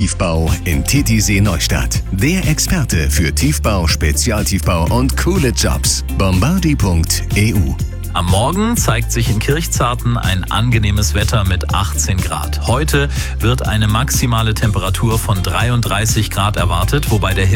Tiefbau in Titisee Neustadt. Der Experte für Tiefbau, Spezialtiefbau und coole Jobs. Bombardi.eu. Am Morgen zeigt sich in Kirchzarten ein angenehmes Wetter mit 18 Grad. Heute wird eine maximale Temperatur von 33 Grad erwartet, wobei der